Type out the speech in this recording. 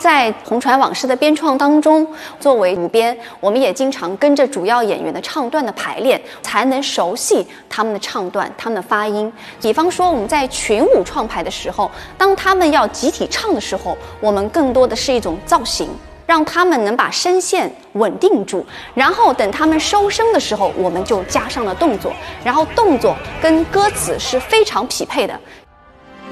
在《红船往事》的编创当中，作为舞编，我们也经常跟着主要演员的唱段的排练，才能熟悉他们的唱段、他们的发音。比方说，我们在群舞创排的时候，当他们要集体唱的时候，我们更多的是一种造型，让他们能把声线稳定住，然后等他们收声的时候，我们就加上了动作，然后动作跟歌词是非常匹配的。